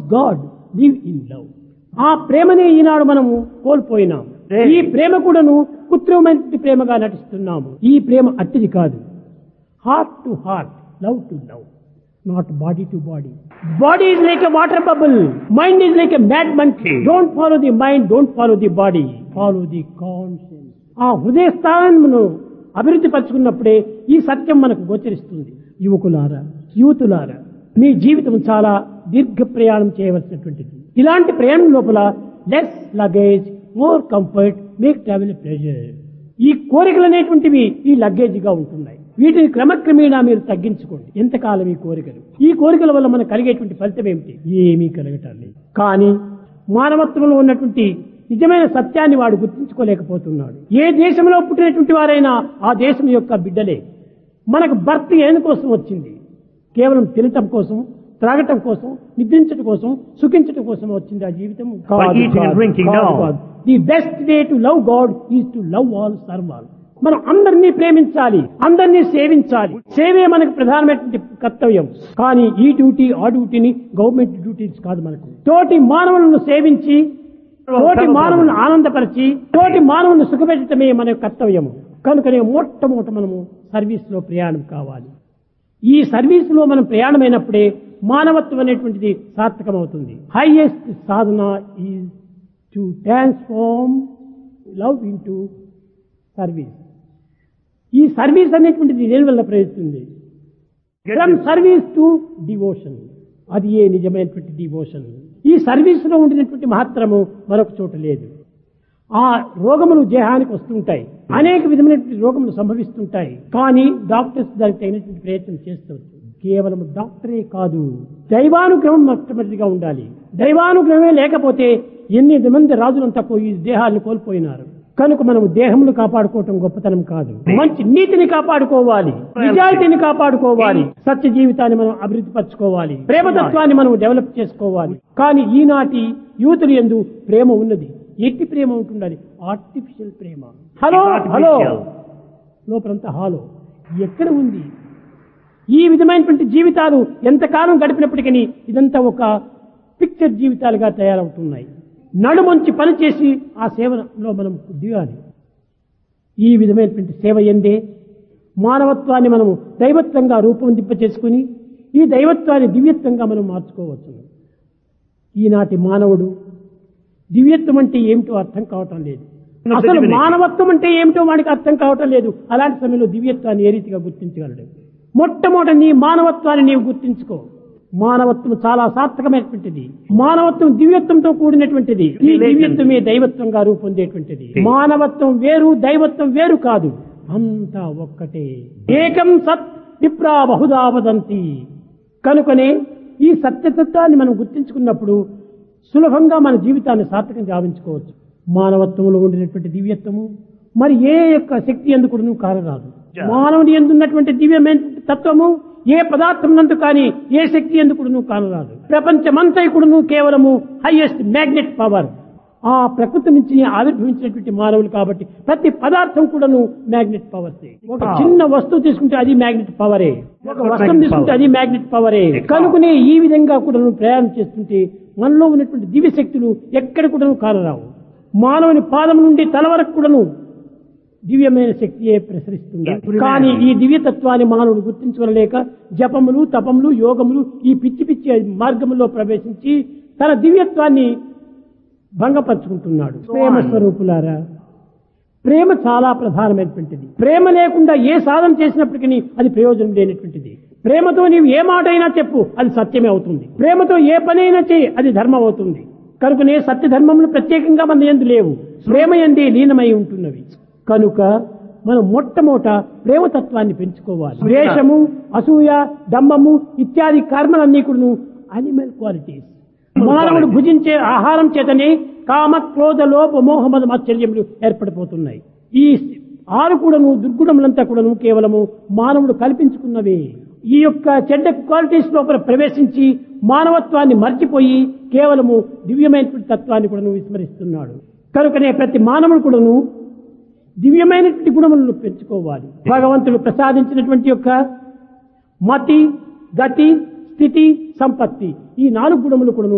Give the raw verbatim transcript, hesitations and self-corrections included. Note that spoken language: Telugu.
God live in love. ఆ ప్రేమనే ఈనాడు మనము కోల్పోయినాం. ఈ ప్రేమ కూడాను కృత్రిమమైన ప్రేమగా నటిస్తున్నాము. ఈ ప్రేమ అట్టిది కాదు. Heart to heart, love to love, not body to body. Body is like a water bubble, mind is like a mad monkey. Don't follow the mind, don't follow the body, follow the conscience. ఆ హృదయ స్థానమును అభివృద్ధి పరుచుకున్నప్పుడే ఈ సత్యం మనకు గోచరిస్తుంది. యువకులారా, యూతులారా, మీ జీవితం చాలా దీర్ఘ ప్రయాణం చేయవలసినటువంటిది. ఇలాంటి ప్రయాణం లోపల less luggage, more comfort, make travel pleasure. ఈ కోరికలు అనేటువంటివి ఈ లగేజ్గా ఉంటున్నాయి. వీటిని క్రమక్రమేణా మీరు తగ్గించుకోండి. ఎంతకాలం ఈ కోరికలు? ఈ కోరికల వల్ల మనకు కలిగేటువంటి ఫలితం ఏమిటి? ఏమీ కలగటం లేదు. కానీ మానవత్వంలో ఉన్నటువంటి నిజమైన సత్యాన్ని వాడు గుర్తించుకోలేకపోతున్నాడు. ఏ దేశంలో పుట్టినటువంటి వారైనా ఆ దేశం యొక్క బిడ్డలే. మనకు భర్త ఎందుకోసం వచ్చింది? కేవలం తినటం కోసం, త్రాగటం కోసం, నిద్రించటం కోసం, సుఖించటం కోసం వచ్చింది ఆ జీవితం. The best way to love God is to love all, serve all. మనం అందరినీ ప్రేమించాలి, అందరినీ సేవించాలి. సేవే మనకు ప్రధానమైనటువంటి కర్తవ్యం. కానీ ఈ డ్యూటీ ఆ డ్యూటీని గవర్నమెంట్ డ్యూటీస్ కాదు. మనకు తోటి మానవులను సేవించి, తోటి మానవులను ఆనందపరిచి, తోటి మానవులను సుఖపెట్టడమే మన కర్తవ్యము. కనుకనే మొట్టమొదట మనము సర్వీస్ లో ప్రయాణం కావాలి. ఈ సర్వీస్ లో మనం ప్రయాణమైనప్పుడే మానవత్వం అనేటువంటిది సార్థకమవుతుంది. Highest Sadhana is to transform love into service. ఈ సర్వీస్ అనేటువంటిది దేని వల్ల ప్రయత్నిస్తుంది? From service to devotion. అది ఏ నిజమైనటువంటి డివోషన్. ఈ సర్వీస్ లో ఉండినటువంటి మహత్తరము మరొక చోట లేదు. ఆ రోగములు దేహానికి వస్తుంటాయి, అనేక విధమైనటువంటి రోగములు సంభవిస్తుంటాయి. కానీ డాక్టర్స్ దానికి తగినటువంటి ప్రయత్నం చేస్తారు. కేవలం డాక్టరే కాదు, దైవానుగ్రహం మొట్టమొదటిగా ఉండాలి. దైవానుగ్రహమే లేకపోతే ఎన్ని మంది రాజులంతా ఈ దేహాలను కోల్పోయినారు. కనుక మనం దేహమును కాపాడుకోవటం గొప్పతనం కాదు. మంచి నీతిని కాపాడుకోవాలి, నిజాయితీని కాపాడుకోవాలి, సత్య జీవితాన్ని మనం అభివృద్ధి పరచుకోవాలి, ప్రేమతత్వాన్ని మనం డెవలప్ చేసుకోవాలి. కానీ ఈనాటి యూతులు యందు ప్రేమ ఉన్నది. ఎట్టి ప్రేమ ఉంటుండాలి? ఆర్టిఫిషియల్ ప్రేమ. హలో హలో లోపలంతా హాలో. ఎక్కడ ఉంది? ఈ విధమైనటువంటి జీవితాలు ఎంతకాలం గడిపినప్పటికీ ఇదంతా ఒక పిక్చర్ జీవితాలుగా తయారవుతున్నాయి. నడుమంచి పనిచేసి ఆ సేవలో మనం దిగాలి. ఈ విధమైనటువంటి సేవ ఎందే మానవత్వాన్ని మనము దైవత్వంగా రూపొందింప చేసుకుని ఈ దైవత్వాన్ని దివ్యత్వంగా మనం మార్చుకోవచ్చు. ఈనాటి మానవుడు దివ్యత్వం అంటే ఏమిటో అర్థం కావటం లేదు. అసలు మానవత్వం అంటే ఏమిటో వాడికి అర్థం కావటం లేదు. అలాంటి సమయంలో దివ్యత్వాన్ని ఏ రీతిగా గుర్తించగలడు? మొట్టమొదటి నీ మానవత్వాన్ని నీవు గుర్తించుకో. మానవత్వం చాలా సార్థకమైనటువంటిది. మానవత్వం దివ్యత్వంతో కూడినటువంటిది. ఈ దివ్యత్వమే దైవత్వంగా రూపొందేటువంటిది. మానవత్వం వేరు, దైవత్వం వేరు కాదు, అంతా ఒక్కటే. ఏకం సత్ విప్రా బహుదా వదంతి. కనుకనే ఈ సత్యతత్వాన్ని మనం గుర్తించుకున్నప్పుడు సులభంగా మన జీవితాన్ని సార్థకం గావించుకోవచ్చు. మానవత్వంలో ఉండినటువంటి దివ్యత్వము మరి ఏ యొక్క శక్తి ఎందుకు కారరాదు. మానవుని ఎందున్నటువంటి దివ్యమైన తత్వము ఏ పదార్థం నందు కానీ ఏ శక్తి ఎందుకు కానరాదు. ప్రపంచమంతైకుడును కేవలము హైయెస్ట్ మ్యాగ్నెట్ పవర్. ఆ ప్రకృతి నుంచి ఆవిర్భవించినటువంటి మానవులు కాబట్టి ప్రతి పదార్థం కూడాను మ్యాగ్నెట్ పవర్. ఒక చిన్న వస్తువు తీసుకుంటే అది మ్యాగ్నెట్ పవరే, ఒక వస్తువు తీసుకుంటే అది మ్యాగ్నెట్ పవరే. కనుకనే ఈ విధంగా కూడాను ప్రయాణం చేస్తుంటే మనలో ఉన్నటువంటి దివ్య శక్తులు ఎక్కడ కూడాను కానరావు. మానవుని పాదం నుండి తల వరకు కూడాను దివ్యమైన శక్తియే ప్రసరిస్తుంది. కానీ ఈ దివ్యతత్వాన్ని మానవుడు గుర్తించుకోలేక జపములు, తపములు, యోగములు ఈ పిచ్చి పిచ్చి మార్గములో ప్రవేశించి తన దివ్యత్వాన్ని భంగపరుచుకుంటున్నాడు. ప్రేమ స్వరూపులారా, ప్రేమ చాలా ప్రధానమైనటువంటిది. ప్రేమ లేకుండా ఏ సాధన చేసినప్పటికీ అది ప్రయోజనం లేనటువంటిది. ప్రేమతో నీవు ఏ మాట అయినా చెప్పు, అది సత్యమే అవుతుంది. ప్రేమతో ఏ పని అయినా చేయి, అది ధర్మం అవుతుంది. కనుకనే సత్య ధర్మములు ప్రత్యేకంగా మన యందు లేవు, ప్రేమ యందే లీనమై ఉంటున్నవి. కనుక మనం మొట్టమొదట ప్రేమతత్వాన్ని పెంచుకోవాలి. ద్వేషము, అసూయ, దమ్మము ఇత్యాది కర్మలన్నీ కూడా అనిమల్ క్వాలిటీస్. మానవుడు భుజించే ఆహారం చేతనే కామ, క్రోధ, లోభ, మోహమద మాత్సర్యములు ఏర్పడిపోతున్నాయి. ఈ ఆరు కూడాను దుర్గుణములంతా కూడాను కేవలము మానవుడు కల్పించుకున్నవే. ఈ యొక్క చెడ్డ క్వాలిటీస్ లోపల ప్రవేశించి మానవత్వాన్ని మర్చిపోయి కేవలము దివ్యమైనటువంటి తత్వాన్ని కూడాను విస్మరిస్తున్నాడు. కనుకనే ప్రతి మానవుడు కూడాను దివ్యమైనటువంటి గుణములను పెంచుకోవాలి. భగవంతుడు ప్రసాదించినటువంటి యొక్క మతి, గతి, స్థితి, సంపత్తి ఈ నాలుగు గుణములు కూడాను